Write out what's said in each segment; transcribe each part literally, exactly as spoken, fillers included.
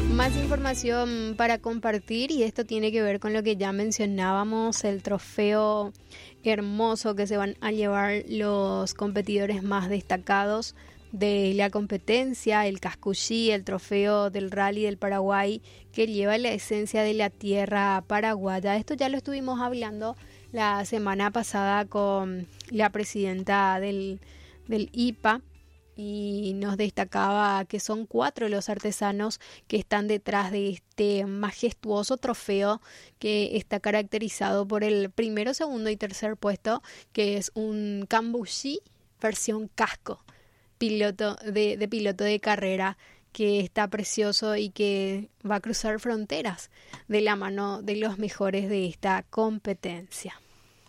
Más información para compartir y esto tiene que ver con lo que ya mencionábamos, el trofeo hermoso que se van a llevar los competidores más destacados de la competencia, el Cascullí, el trofeo del Rally del Paraguay que lleva la esencia de la tierra paraguaya. Esto ya lo estuvimos hablando la semana pasada con la presidenta del, del I P A y nos destacaba que son cuatro los artesanos que están detrás de este majestuoso trofeo que está caracterizado por el primero, segundo y tercer puesto, que es un Cambuchí versión casco. Piloto de, de piloto de carrera que está precioso y que va a cruzar fronteras de la mano de los mejores de esta competencia.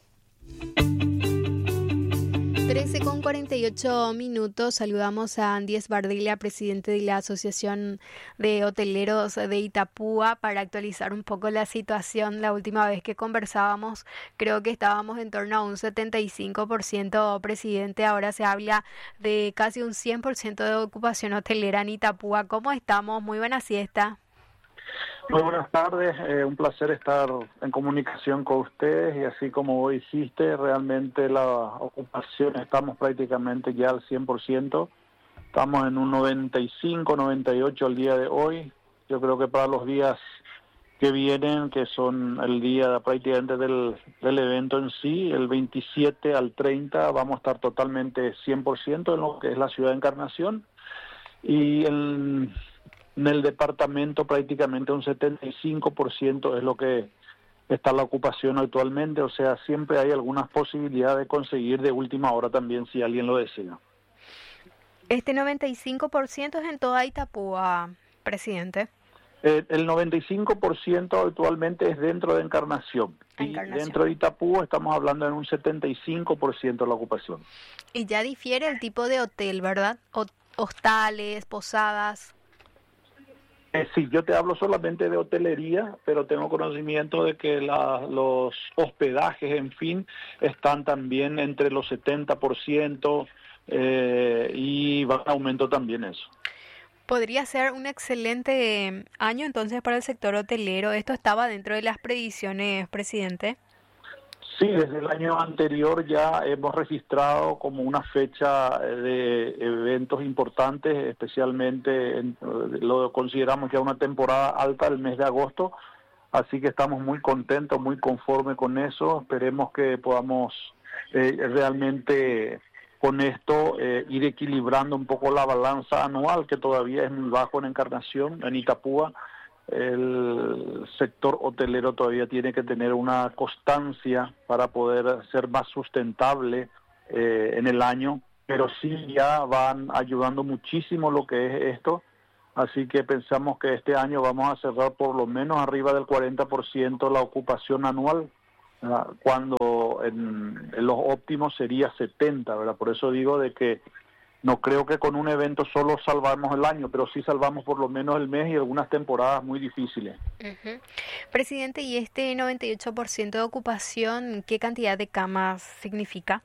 trece con cuarenta y ocho minutos, saludamos a Andy Esbardilla, presidente de la Asociación de Hoteleros de Itapúa, para actualizar un poco la situación. La última vez que conversábamos creo que estábamos en torno a un setenta y cinco por ciento, presidente, ahora se habla de casi un cien por ciento de ocupación hotelera en Itapúa. ¿Cómo estamos? Muy buena siesta. Muy buenas tardes, eh, un placer estar en comunicación con ustedes y así como vos hiciste, realmente la ocupación estamos prácticamente ya al cien por ciento, estamos en un noventa y cinco, noventa y ocho al día de hoy. Yo creo que para los días que vienen, que son el día prácticamente del, del evento en sí, el veintisiete al treinta vamos a estar totalmente cien por ciento en lo que es la ciudad de Encarnación y el... En el departamento prácticamente un setenta y cinco por ciento es lo que está la ocupación actualmente, o sea, siempre hay algunas posibilidades de conseguir de última hora también si alguien lo desea. Este noventa y cinco por ciento es en toda Itapúa, presidente. Eh, el noventa y cinco por ciento actualmente es dentro de Encarnación, Encarnación. Y dentro de Itapúa estamos hablando en un setenta y cinco por ciento de la ocupación. Y ya difiere el tipo de hotel, ¿verdad? O, hostales, posadas... Eh, sí, yo te hablo solamente de hotelería, pero tengo conocimiento de que la, los hospedajes, en fin, están también entre los setenta por ciento eh, y va en aumento también eso. Podría ser un excelente año entonces para el sector hotelero. ¿Esto estaba dentro de las previsiones, presidente? Sí, desde el año anterior ya hemos registrado como una fecha de eventos importantes, especialmente en, lo consideramos ya una temporada alta el mes de agosto, así que estamos muy contentos, muy conformes con eso. Esperemos que podamos eh, realmente con esto eh, ir equilibrando un poco la balanza anual, que todavía es muy bajo en Encarnación, en Itapúa. El sector hotelero todavía tiene que tener una constancia para poder ser más sustentable eh, en el año, pero sí ya van ayudando muchísimo lo que es esto, así que pensamos que este año vamos a cerrar por lo menos arriba del cuarenta por ciento la ocupación anual, ¿verdad? Cuando en, en los óptimos sería setenta, ¿verdad? Por eso digo de que no creo que con un evento solo salvamos el año, pero sí salvamos por lo menos el mes y algunas temporadas muy difíciles. Uh-huh. Presidente, ¿y este noventa y ocho por ciento de ocupación, qué cantidad de camas significa?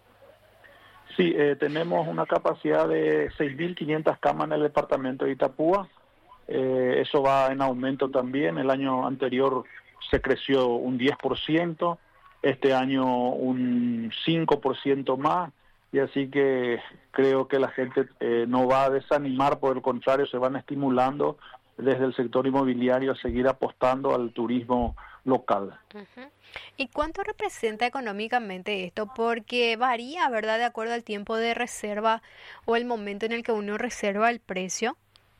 Sí, eh, tenemos una capacidad de seis mil quinientas camas en el departamento de Itapúa. Eh, eso va en aumento también. El año anterior se creció un diez por ciento, este año un cinco por ciento más. Y así que creo que la gente eh, no va a desanimar, por el contrario, se van estimulando desde el sector inmobiliario a seguir apostando al turismo local. Uh-huh. ¿Y cuánto representa económicamente esto? Porque varía, ¿verdad?, de acuerdo al tiempo de reserva o el momento en el que uno reserva el precio.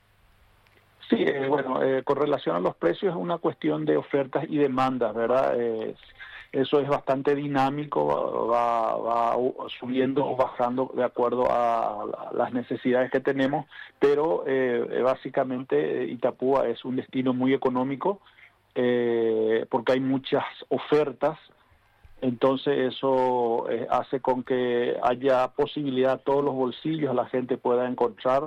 Sí, eh, bueno, eh, con relación a los precios es una cuestión de ofertas y demandas, ¿verdad? Eh, Eso es bastante dinámico, va, va subiendo o bajando de acuerdo a las necesidades que tenemos, pero eh, básicamente Itapúa es un destino muy económico eh, porque hay muchas ofertas, entonces eso eh, hace con que haya posibilidad a todos los bolsillos, la gente pueda encontrar.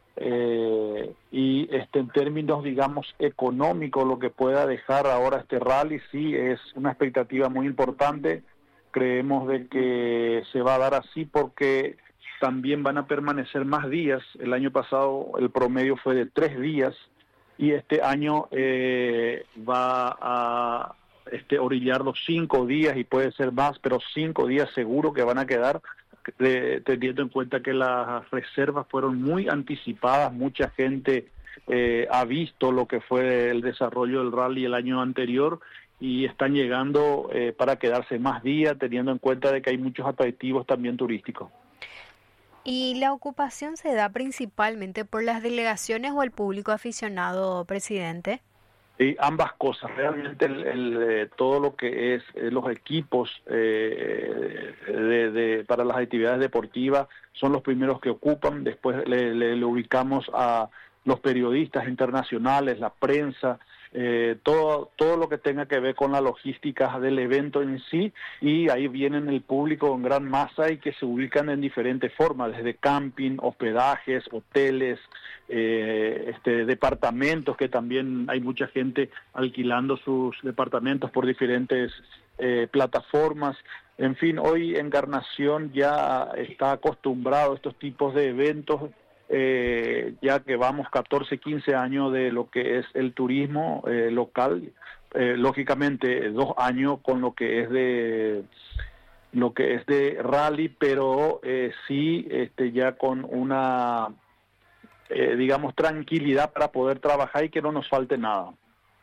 Eh, y este, en términos, digamos, económicos, lo que pueda dejar ahora este rally, sí es una expectativa muy importante. Creemos de que se va a dar así porque también van a permanecer más días. El año pasado el promedio fue de tres días y este año eh, va a este, orillar los cinco días y puede ser más, pero cinco días seguro que van a quedar, eh, teniendo en cuenta que las reservas fueron muy anticipadas, mucha gente eh, ha visto lo que fue el desarrollo del rally el año anterior y están llegando eh, para quedarse más días, teniendo en cuenta de que hay muchos atractivos también turísticos. ¿Y la ocupación se da principalmente por las delegaciones o el público aficionado, presidente? Y ambas cosas, realmente el, el, eh, todo lo que es eh, los equipos eh, de, de, para las actividades deportivas son los primeros que ocupan, después le, le, le ubicamos a los periodistas internacionales, la prensa, eh, todo, todo lo que tenga que ver con la logística del evento en sí, y ahí vienen el público en gran masa y que se ubican en diferentes formas, desde camping, hospedajes, hoteles, eh, este, departamentos, que también hay mucha gente alquilando sus departamentos por diferentes eh, plataformas. En fin, hoy Encarnación ya está acostumbrado a estos tipos de eventos, Eh, ya que vamos catorce, quince años de lo que es el turismo eh, local, eh, lógicamente dos años con lo que es de lo que es de rally, pero eh, sí este, ya con una eh, digamos tranquilidad para poder trabajar y que no nos falte nada.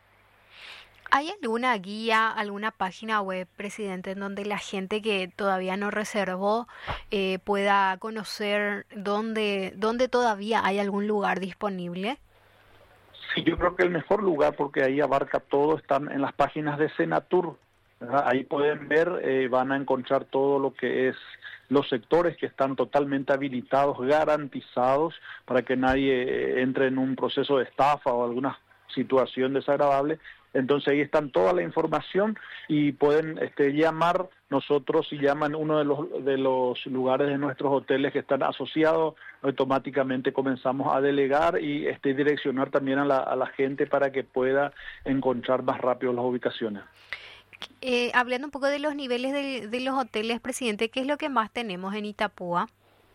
¿Hay alguna guía, alguna página web, presidente, en donde la gente que todavía no reservó eh, pueda conocer dónde, dónde todavía hay algún lugar disponible? Sí, yo creo que el mejor lugar, porque ahí abarca todo, están en las páginas de Senatur, ¿verdad? Ahí pueden ver, eh, van a encontrar todo lo que es los sectores que están totalmente habilitados, garantizados, para que nadie eh, entre en un proceso de estafa o alguna situación desagradable. Entonces ahí están toda la información y pueden este, llamar, nosotros si llaman uno de los de los lugares de nuestros hoteles que están asociados, automáticamente comenzamos a delegar y este, direccionar también a la, a la gente para que pueda encontrar más rápido las ubicaciones. Eh, hablando un poco de los niveles de, de los hoteles, presidente, ¿qué es lo que más tenemos en Itapúa?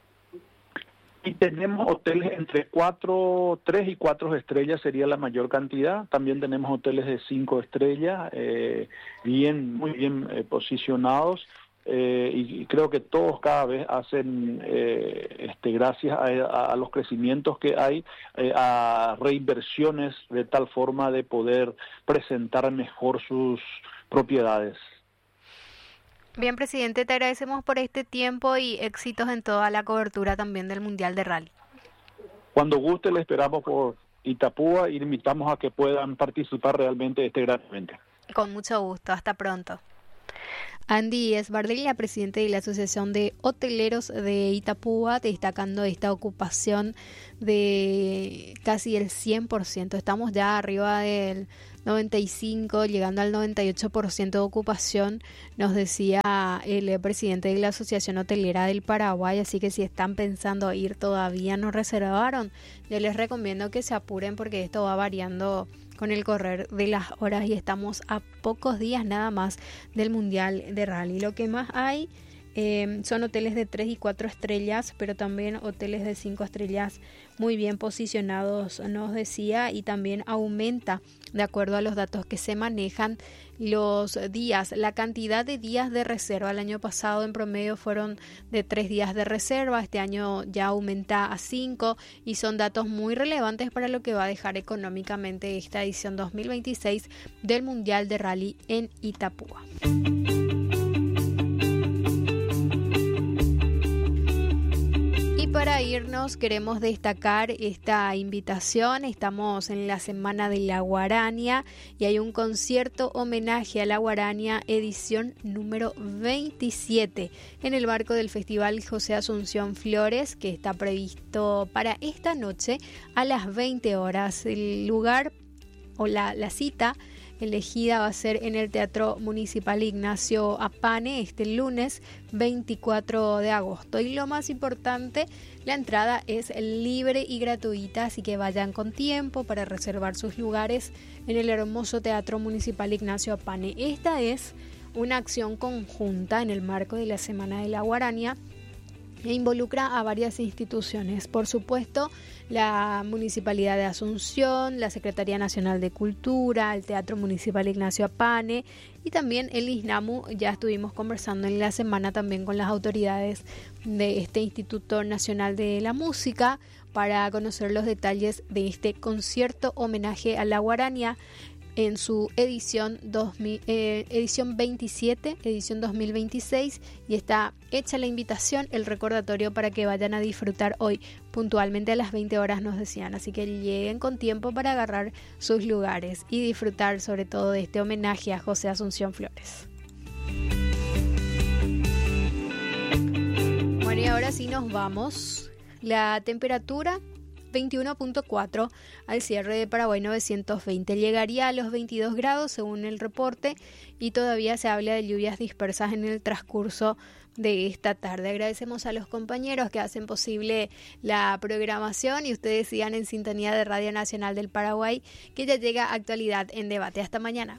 Y tenemos hoteles entre cuatro, tres y cuatro estrellas sería la mayor cantidad. También tenemos hoteles de cinco estrellas, eh, bien, muy bien eh, posicionados. Eh, y creo que todos cada vez hacen, eh, este, gracias a, a los crecimientos que hay, eh, a reinversiones de tal forma de poder presentar mejor sus propiedades. Bien, presidente, te agradecemos por este tiempo y éxitos en toda la cobertura también del Mundial de Rally. Cuando guste, le esperamos por Itapúa y invitamos a que puedan participar realmente de este gran evento. Con mucho gusto, hasta pronto. Andy Esbardella, presidente de la Asociación de Hoteleros de Itapúa, destacando esta ocupación de casi el cien por ciento. Estamos ya arriba del noventa y cinco, llegando al noventa y ocho por ciento de ocupación, nos decía el presidente de la Asociación Hotelera del Paraguay. Así que si están pensando ir, todavía no reservaron, yo les recomiendo que se apuren porque esto va variando con el correr de las horas y estamos a pocos días nada más del Mundial de Rally. Lo que más hay eh, son hoteles de tres y cuatro estrellas, pero también hoteles de cinco estrellas muy bien posicionados, nos decía, y también aumenta de acuerdo a los datos que se manejan los días, la cantidad de días de reserva. El año pasado en promedio fueron de tres días de reserva, este año ya aumenta a cinco y son datos muy relevantes para lo que va a dejar económicamente esta edición dos mil veintiséis del Mundial de Rally en Itapúa. Para irnos queremos destacar esta invitación. Estamos en la Semana de la Guarania y hay un concierto homenaje a la Guarania edición número veintisiete en el marco del Festival José Asunción Flores, que está previsto para esta noche a las veinte horas. El lugar o la, la cita elegida va a ser en el Teatro Municipal Ignacio Apane este lunes veinticuatro de agosto. Y lo más importante, la entrada es libre y gratuita, así que vayan con tiempo para reservar sus lugares en el hermoso Teatro Municipal Ignacio Apane. Esta es una acción conjunta en el marco de la Semana de la Guarania e involucra a varias instituciones. Por supuesto, la Municipalidad de Asunción, la Secretaría Nacional de Cultura, el Teatro Municipal Ignacio Apane y también el ISNAMU. Ya estuvimos conversando en la semana también con las autoridades de este Instituto Nacional de la Música para conocer los detalles de este concierto homenaje a la Guarania en su edición, dos mil, eh, edición veintisiete, edición dos mil veintiséis, y está hecha la invitación, el recordatorio para que vayan a disfrutar hoy puntualmente a las veinte horas, nos decían, así que lleguen con tiempo para agarrar sus lugares y disfrutar sobre todo de este homenaje a José Asunción Flores. Bueno, y ahora sí nos vamos. La temperatura veintiuno punto cuatro al cierre de Paraguay novecientos veinte. Llegaría a los veintidós grados según el reporte y todavía se habla de lluvias dispersas en el transcurso de esta tarde. Agradecemos a los compañeros que hacen posible la programación y ustedes sigan en sintonía de Radio Nacional del Paraguay, que ya llega Actualidad en Debate. Hasta mañana.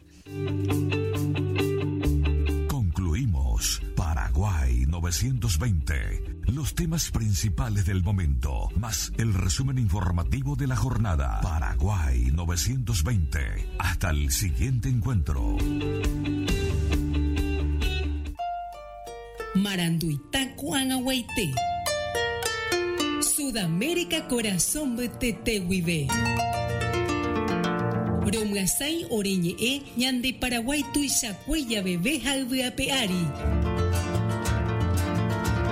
Concluimos Paraguay novecientos veinte. Los temas principales del momento, más el resumen informativo de la jornada. Paraguay novecientos veinte. Hasta el siguiente encuentro. Maranduita Cuanahuaité. Sudamérica Corazón de Tetehuibe. Romgasay Oreñe Ñande Paraguay Tuisacuella Bebé Jalveapeari.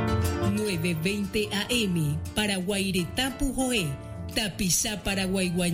nueve veinte A M Paraguairetapu Joé Tapizá Paraguay.